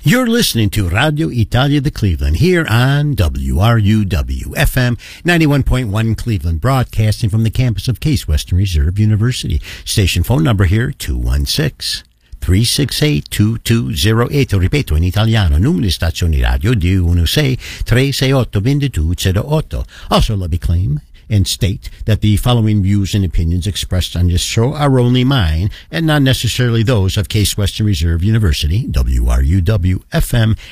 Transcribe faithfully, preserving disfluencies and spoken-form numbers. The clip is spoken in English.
You're listening to Radio Italia de Cleveland here on W R U W F M ninety-one point one Cleveland, broadcasting from the campus of Case Western Reserve University. Station phone number here, two one six, three six eight, two two zero eight. Ripeto in italiano, numero di stazioni radio due uno sei, tre sei otto, due due zero otto. Also, let me claim and state that the following views and opinions expressed on this show are only mine and not necessarily those of Case Western Reserve University, W R U W F M